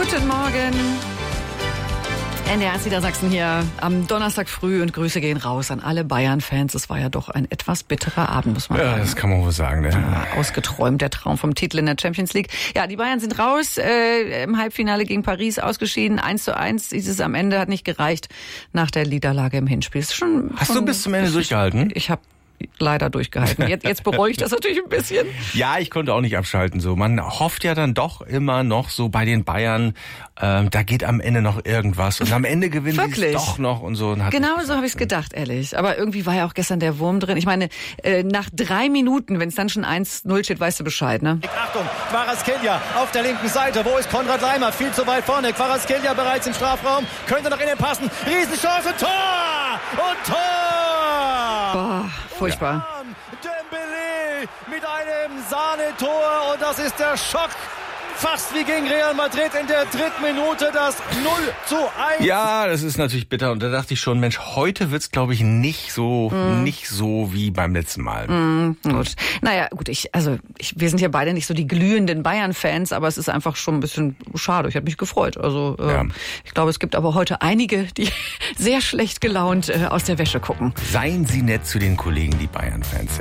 Guten Morgen. NDR Niedersachsen hier am Donnerstag früh und Grüße gehen raus an alle Bayern-Fans. Es war ja doch ein etwas bitterer Abend, muss man sagen. Ja, das kann man wohl sagen. Ne? Ausgeträumt, der Traum vom Titel in der Champions League. Ja, die Bayern sind raus, im Halbfinale gegen Paris ausgeschieden. 1:1 hieß es am Ende, hat nicht gereicht nach der Niederlage im Hinspiel. Hast du bis zum Ende durchgehalten? Ich habe leider durchgehalten. Jetzt bereue ich das natürlich ein bisschen. Ja, ich konnte auch nicht abschalten. So, man hofft ja dann doch immer noch so bei den Bayern, da geht am Ende noch irgendwas und am Ende gewinnen sie es doch noch und so. Und genau so habe ich es gedacht, ehrlich. Aber irgendwie war ja auch gestern der Wurm drin. Ich meine, nach 3 Minuten, wenn es dann schon 1:0 steht, weißt du Bescheid, ne? Achtung, Kvaratskhelia auf der linken Seite. Wo ist Konrad Laimer? Viel zu weit vorne. Kvaratskhelia bereits im Strafraum. Könnte noch innen passen. Riesenchance. Tor! Und Tor! Boah, furchtbar. Ja. Dembélé mit einem Sahnetor und das ist der Schock. Fast wie gegen Real Madrid in der 3. Minute das 0:1. Ja, das ist natürlich bitter. Und da dachte ich schon, Mensch, heute wird's, glaube ich, nicht so wie beim letzten Mal. Gut. Naja, gut, wir sind ja beide nicht so die glühenden Bayern-Fans, aber es ist einfach schon ein bisschen schade. Ich habe mich gefreut. Also ich glaube, es gibt aber heute einige, die sehr schlecht gelaunt aus der Wäsche gucken. Seien Sie nett zu den Kollegen, die Bayern-Fans sind.